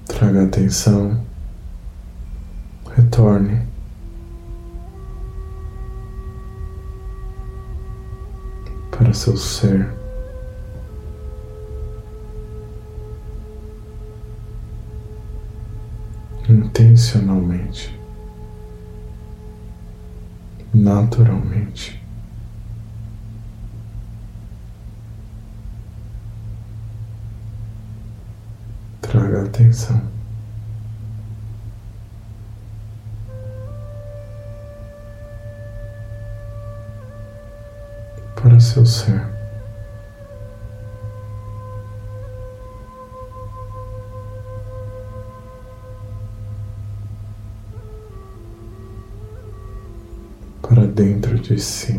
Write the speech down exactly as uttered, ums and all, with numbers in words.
Traga atenção, retorne para seu ser. Intencionalmente, naturalmente. Traga atenção para seu ser. Para dentro de si.